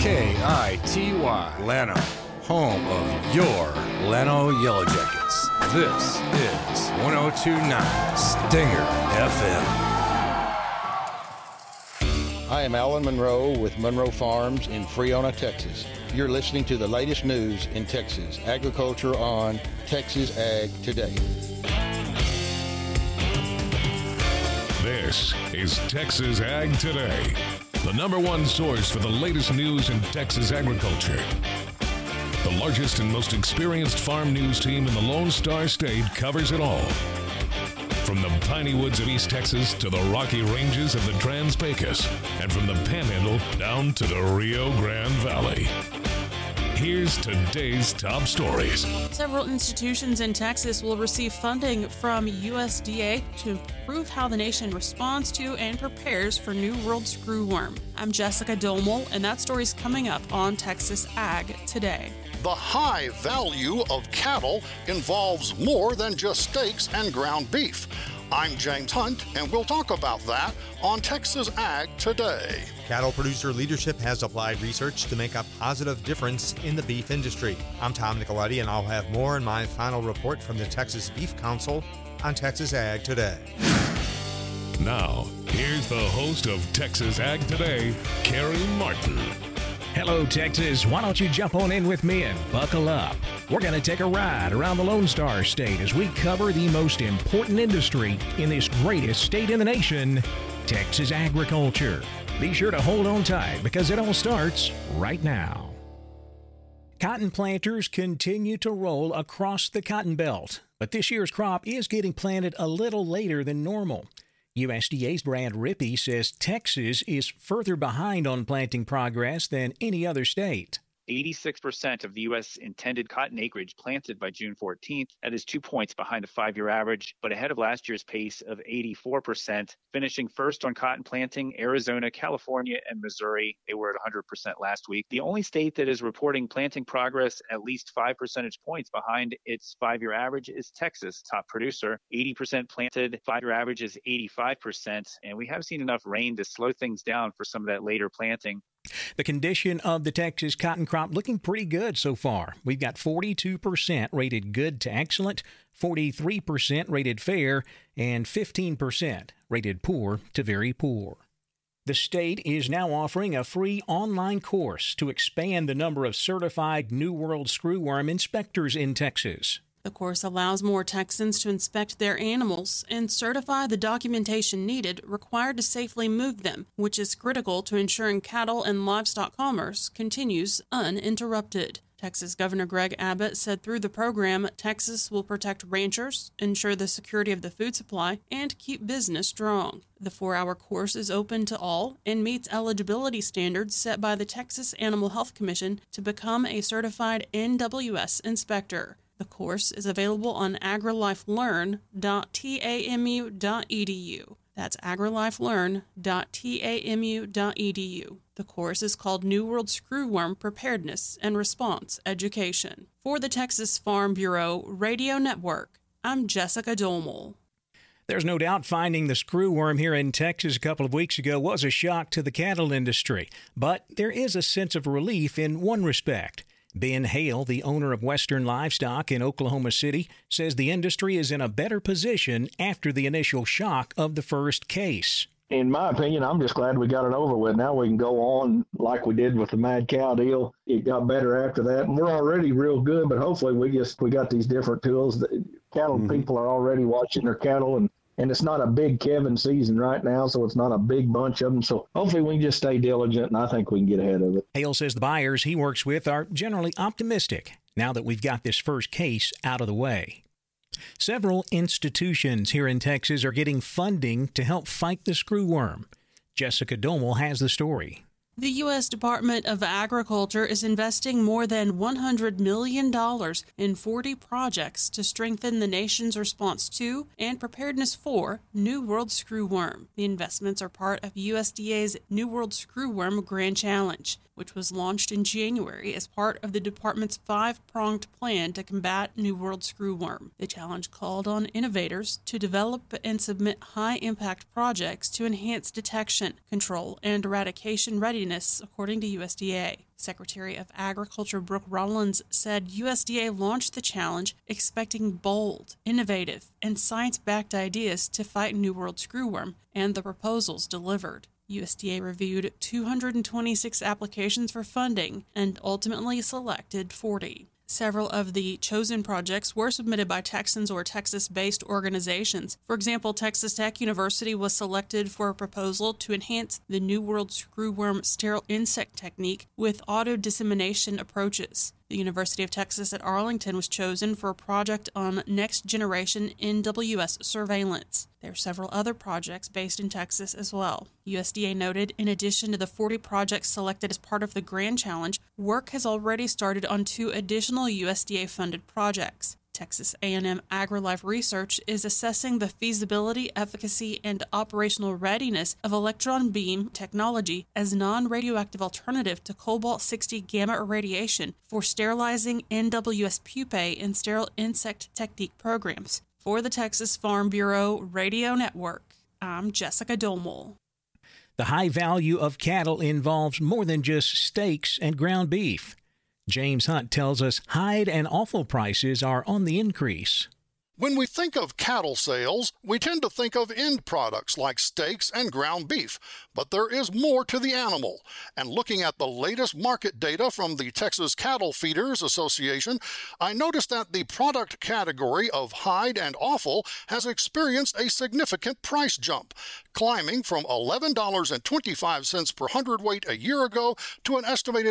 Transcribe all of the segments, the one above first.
KITY, Llano, home of your Llano Yellow Jackets. This is 102.9 Stinger FM. I am Alan Monroe with Monroe Farms in Freona, Texas. You're listening to the latest news in Texas agriculture on Texas Ag Today. This is Texas Ag Today, the number one source for the latest news in Texas agriculture. The largest and most experienced farm news team in the Lone Star State covers it all. From the piney woods of East Texas to the rocky ranges of the Trans-Pecos, and from the Panhandle down to the Rio Grande Valley. Here's today's top stories. Several institutions in Texas will receive funding from USDA to improve how the nation responds to and prepares for New World Screwworm. I'm Jessica Domel, and that story's coming up on Texas Ag Today. The high value of cattle involves more than just steaks and ground beef. I'm James Hunt, and we'll talk about that on Texas Ag Today. Cattle producer leadership has applied research to make a positive difference in the beef industry. I'm Tom Nicoletti, and I'll have more in my final report from the Texas Beef Council on Texas Ag Today. Now, here's the host of Texas Ag Today, Carrie Martin. Hello, Texas. Why don't you jump on in with me and buckle up? We're going to take a ride around the Lone Star State as we cover the most important industry in this greatest state in the nation, Texas agriculture. Be sure to hold on tight because it all starts right now. Cotton planters continue to roll across the Cotton Belt, but this year's crop is getting planted a little later than normal. USDA's Brad Rippey says Texas is further behind on planting progress than any other state. 86% of the U.S. intended cotton acreage planted by June 14th. That is 2 points behind the 5-year average, but ahead of last year's pace of 84%. Finishing first on cotton planting, Arizona, California, and Missouri. They were at 100% last week. The only state that is reporting planting progress at least 5 percentage points behind its 5-year average is Texas, top producer. 80% planted, 5-year average is 85%, and we have seen enough rain to slow things down for some of that later planting. The condition of the Texas cotton crop looking pretty good so far. We've got 42% rated good to excellent, 43% rated fair, and 15% rated poor to very poor. The state is now offering a free online course to expand the number of certified New World Screwworm inspectors in Texas. The course allows more Texans to inspect their animals and certify the documentation needed required to safely move them, which is critical to ensuring cattle and livestock commerce continues uninterrupted. Texas Governor Greg Abbott said through the program, Texas will protect ranchers, ensure the security of the food supply, and keep business strong. The 4-hour course is open to all and meets eligibility standards set by the Texas Animal Health Commission to become a certified NWS inspector. The course is available on agrilifelearn.tamu.edu. That's agrilifelearn.tamu.edu. The course is called New World Screwworm Preparedness and Response Education. For the Texas Farm Bureau Radio Network, I'm Jessica Domel. There's no doubt finding the screwworm here in Texas a couple of weeks ago was a shock to the cattle industry, but there is a sense of relief in one respect. Ben Hale, the owner of Western Livestock in Oklahoma City, says the industry is in a better position after the initial shock of the first case. In my opinion, I'm just glad we got it over with. Now we can go on like we did with the mad cow deal. It got better after that, and we're already real good, but hopefully we got these different tools. Cattle people are already watching their cattle, and it's not a big calving season right now, so it's not a big bunch of them. So hopefully we can just stay diligent, and I think we can get ahead of it. Hale says the buyers he works with are generally optimistic now that we've got this first case out of the way. Several institutions here in Texas are getting funding to help fight the screwworm. Jessica Domel has the story. The U.S. Department of Agriculture is investing more than $100 million in 40 projects to strengthen the nation's response to and preparedness for New World Screwworm. The investments are part of USDA's New World Screwworm Grand Challenge, which was launched in January as part of the department's 5-pronged plan to combat New World Screwworm. The challenge called on innovators to develop and submit high-impact projects to enhance detection, control, and eradication readiness readiness, according to USDA. Secretary of Agriculture Brooke Rollins said USDA launched the challenge expecting bold, innovative, and science-backed ideas to fight New World screwworm, and the proposals delivered. USDA reviewed 226 applications for funding and ultimately selected 40. Several of the chosen projects were submitted by Texans or Texas-based organizations. For example, Texas Tech University was selected for a proposal to enhance the New World screwworm sterile insect technique with auto-dissemination approaches. The University of Texas at Arlington was chosen for a project on next-generation NWS surveillance. There are several other projects based in Texas as well. USDA noted, in addition to the 40 projects selected as part of the Grand Challenge, work has already started on 2 additional USDA-funded projects. Texas A&M AgriLife Research is assessing the feasibility, efficacy, and operational readiness of electron beam technology as non-radioactive alternative to cobalt-60 gamma irradiation for sterilizing NWS pupae in sterile insect technique programs. For the Texas Farm Bureau Radio Network, I'm Jessica Domel. The high value of cattle involves more than just steaks and ground beef. James Hunt tells us hide and offal prices are on the increase. When we think of cattle sales, we tend to think of end products like steaks and ground beef, but there is more to the animal. And looking at the latest market data from the Texas Cattle Feeders Association, I noticed that the product category of hide and offal has experienced a significant price jump, climbing from $11.25 per hundredweight a year ago to an estimated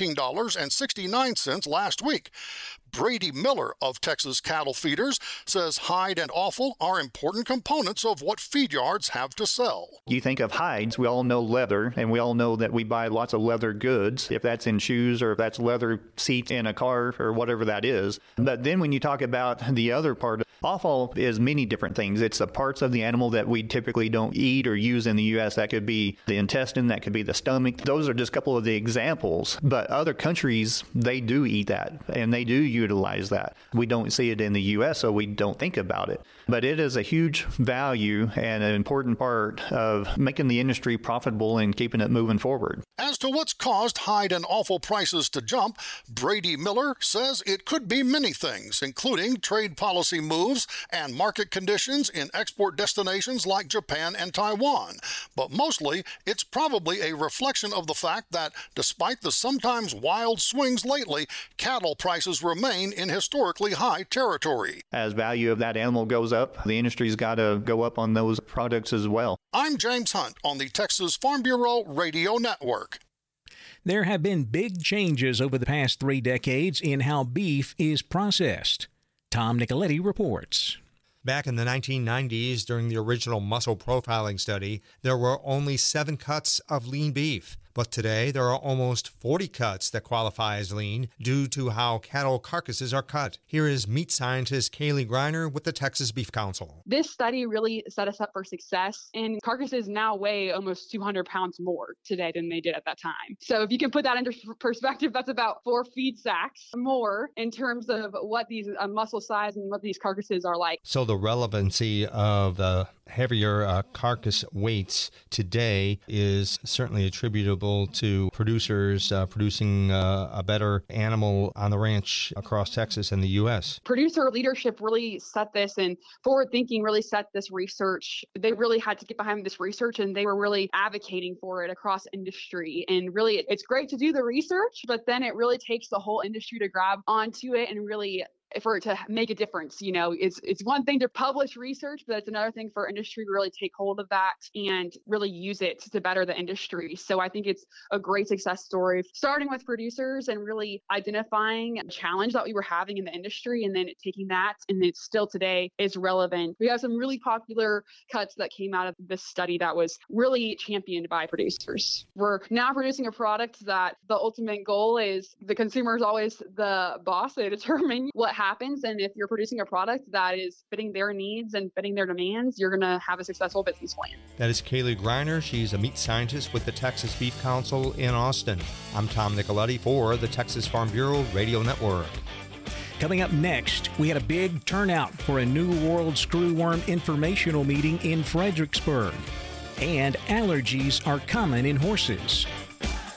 $14.69 last week. Brady Miller of Texas Cattle Feeders says hide and offal are important components of what feed yards have to sell. You think of hides, we all know leather, and we all know that we buy lots of leather goods, if that's in shoes or if that's leather seats in a car or whatever that is. But then when you talk about the other part, offal is many different things. It's the parts of the animal that we typically don't eat or use in the U.S. That could be the intestine, that could be the stomach. Those are just a couple of the examples. But other countries, they do eat that, and they do utilize that. We don't see it in the U.S., so we don't think about it. But it is a huge value and an important part of making the industry profitable and keeping it moving forward. As to what's caused hide and offal prices to jump, Brady Miller says it could be many things, including trade policy moves and market conditions in export destinations like Japan and Taiwan. But mostly, it's probably a reflection of the fact that, despite the sometimes wild swings lately, cattle prices remain in historically high territory. As value of that animal goes up, the industry's got to go up on those products as well. I'm James Hunt on the Texas Farm Bureau Radio Network. There have been big changes over the past 3 decades in how beef is processed. Tom Nicoletti reports. Back in the 1990s, during the original muscle profiling study, there were only 7 cuts of lean beef. But today, there are almost 40 cuts that qualify as lean due to how cattle carcasses are cut. Here is meat scientist Kaylee Greiner with the Texas Beef Council. This study really set us up for success, and carcasses now weigh almost 200 pounds more today than they did at that time. So if you can put that into perspective, that's about 4 feed sacks more in terms of what these muscle size and what these carcasses are like. So the relevancy of the heavier carcass weights today is certainly attributable to producers producing a better animal on the ranch across Texas and the U.S. Producer leadership really set this, and forward thinking really set this research. They really had to get behind this research, and they were really advocating for it across industry. And really, it's great to do the research, but then it really takes the whole industry to grab onto it and really for it to make a difference. You know, it's one thing to publish research, but it's another thing for industry to really take hold of that and really use it to better the industry. So I think it's a great success story, starting with producers and really identifying a challenge that we were having in the industry, and then taking that, and it still today is relevant. We have some really popular cuts that came out of this study that was really championed by producers. We're now producing a product that the ultimate goal is the consumer is always the boss. They determine what happens, and if you're producing a product that is fitting their needs and fitting their demands, you're going to have a successful business plan. That is Kaylee Greiner. She's a meat scientist with the Texas Beef Council in Austin. I'm Tom Nicoletti for the Texas Farm Bureau Radio Network. Coming up next, we had a big turnout for a New World Screwworm informational meeting in Fredericksburg. And allergies are common in horses.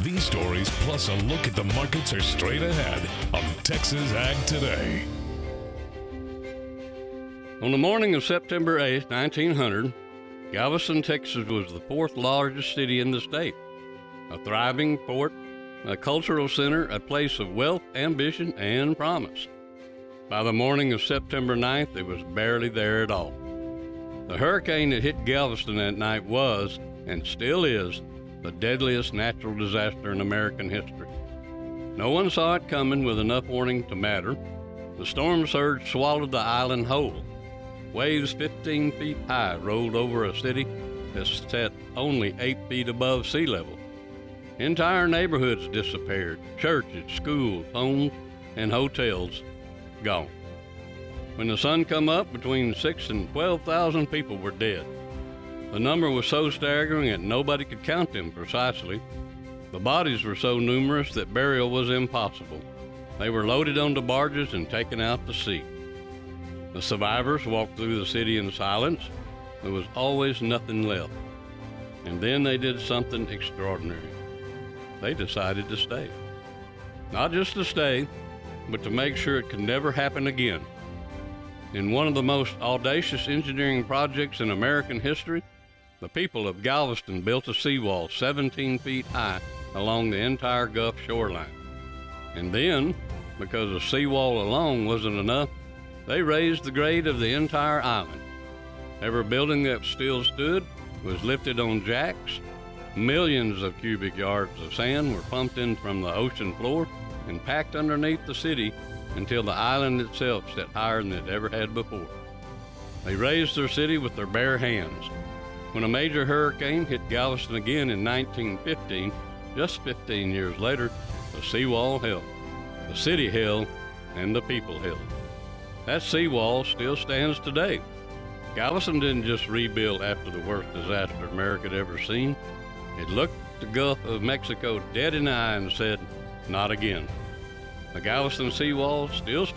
These stories, plus a look at the markets, are straight ahead on Texas Ag Today. On the morning of September 8, 1900, Galveston, Texas was the fourth largest city in the state. A thriving port, a cultural center, a place of wealth, ambition, and promise. By the morning of September 9th, it was barely there at all. The hurricane that hit Galveston that night was, and still is, the deadliest natural disaster in American history. No one saw it coming with enough warning to matter. The storm surge swallowed the island whole. Waves 15 feet high rolled over a city that sat only 8 feet above sea level. Entire neighborhoods disappeared. Churches, schools, homes, and hotels gone. When the sun come up, between 6,000 and 12,000 people were dead. The number was so staggering that nobody could count them precisely. The bodies were so numerous that burial was impossible. They were loaded onto barges and taken out to sea. The survivors walked through the city in silence. There was always nothing left. And then they did something extraordinary. They decided to stay. Not just to stay, but to make sure it could never happen again. In one of the most audacious engineering projects in American history, the people of Galveston built a seawall 17 feet high along the entire Gulf shoreline. And then, because a seawall alone wasn't enough, they raised the grade of the entire island. Every building that still stood was lifted on jacks. Millions of cubic yards of sand were pumped in from the ocean floor and packed underneath the city until the island itself sat higher than it ever had before. They raised their city with their bare hands. When a major hurricane hit Galveston again in 1915, just 15 years later, the seawall held, the city held, and the people held. That seawall still stands today. Galveston didn't just rebuild after the worst disaster America had ever seen. It looked the Gulf of Mexico dead in the eye and said, "Not again." The Galveston seawall still stands.